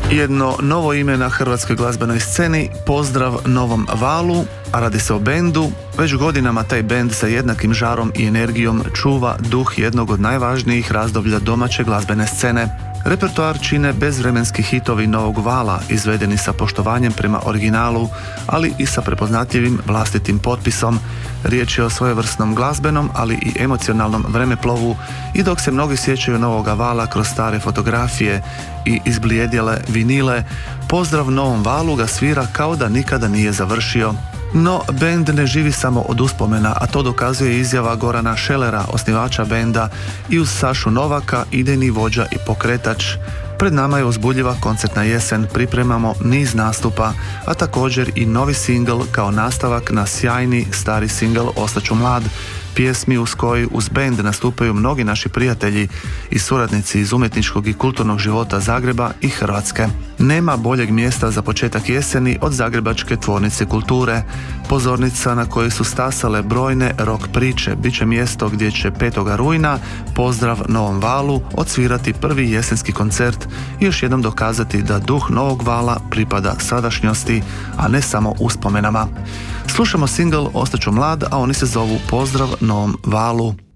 Jedno novo ime na hrvatskoj glazbenoj sceni, pozdrav Novom valu, a radi se o bendu. Već godinama taj bend sa jednakim žarom i energijom čuva duh jednog od najvažnijih razdoblja domaće glazbene scene. Repertoar čine bezvremenski hitovi novog vala, izvedeni sa poštovanjem prema originalu, ali i sa prepoznatljivim vlastitim potpisom. Riječ je o svojevrsnom glazbenom, ali i emocionalnom vremeplovu, i dok se mnogi sjećaju novoga vala kroz stare fotografije i izblijedjele vinile, pozdrav Novom valu ga svira kao da nikada nije završio. No, bend ne živi samo od uspomena, a to dokazuje izjava Gorana Šelera, osnivača benda, i uz Sašu Novaka, idejni vođa i pokretač. Pred nama je uzbudljiva koncertna jesen, pripremamo niz nastupa, a također i novi singl kao nastavak na sjajni stari singl Ostaću mlad, pjesmi uz koji uz bend nastupaju mnogi naši prijatelji i suradnici iz umjetničkog i kulturnog života Zagreba i Hrvatske. Nema boljeg mjesta za početak jeseni od Zagrebačke tvornice kulture. Pozornica na kojoj su stasale brojne rock priče bit će mjesto gdje će 5. rujna pozdrav Novom valu odsvirati prvi jesenski koncert i još jednom dokazati da duh Novog vala pripada sadašnjosti, a ne samo uspomenama. Slušamo singl Ostaću mlad, a oni se zovu Pozdrav Novom valu.